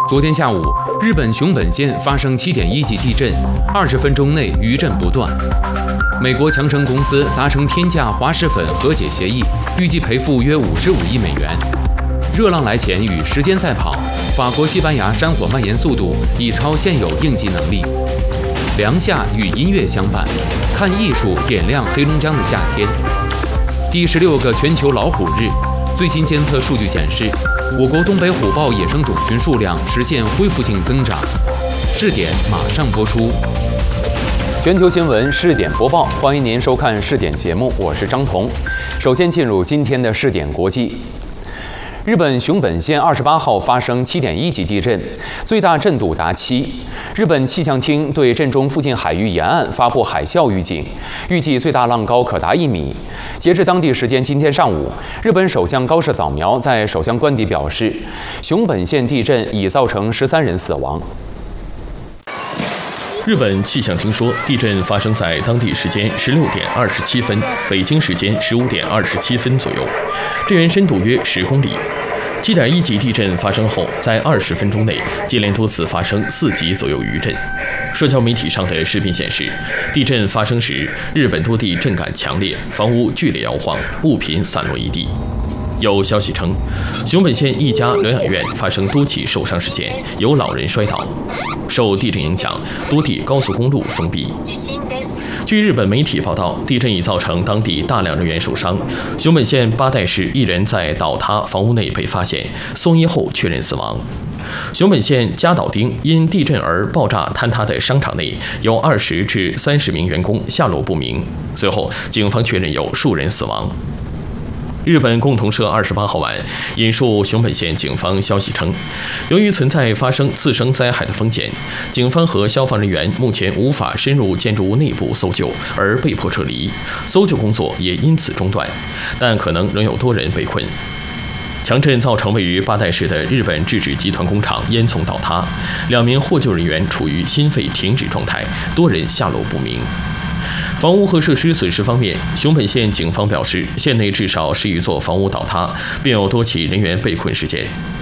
昨天下午，日本熊本县发生7.1级地震，20分钟内余震不断。美国强生公司达成天价滑石粉和解协议，预计赔付约55亿美元。热浪来前与时间赛跑，法国、西班牙山火蔓延速度已超现有应急能力。凉夏与音乐相伴，看艺术点亮黑龙江的夏天。第16个全球老虎日，最新监测数据显示，我国东北虎豹野生种群数量实现恢复性增长。视点马上播出。全球新闻视点播报，欢迎您收看视点节目，我是张彤。首先进入今天的视点国际。日本熊本县28号发生7.1级地震，最大震度达7。日本气象厅对震中附近海域沿岸发布海啸预警，预计最大浪高可达1米。截至当地时间今天上午，日本首相高市早苗在首相官邸表示，熊本县地震已造成13人死亡。 日本气象厅说，地震发生在当地时间16点27分，北京时间15点27分左右，震源深度约10公里。7.1级地震发生后，在20分钟内接连多次发生4级左右余震。社交媒体上的视频显示，地震发生时，日本多地震感强烈，房屋剧烈摇晃，物品散落一地。有消息称，熊本县一家疗养院发生多起受伤事件，有老人摔倒。受地震影响，多地高速公路封闭。据日本媒体报道，地震已造成当地大量人员受伤。熊本县八代市一人在倒塌房屋内被发现，送医后确认死亡。熊本县加岛町因地震而爆炸坍塌的商场内有20至30名员工下落不明，随后警方确认有数人死亡。日本共同社28号晚引述熊本县警方消息称，由于存在发生次生灾害的风险，警方和消防人员目前无法深入建筑物内部搜救，而被迫撤离，搜救工作也因此中断，但可能仍有多人被困。强震造成位于八代市的日本制纸集团工厂烟囱倒塌，2名获救人员处于心肺停止状态，多人下落不明。房屋和设施损失方面，熊本县警方表示，县内至少11座房屋倒塌，并有多起人员被困事件。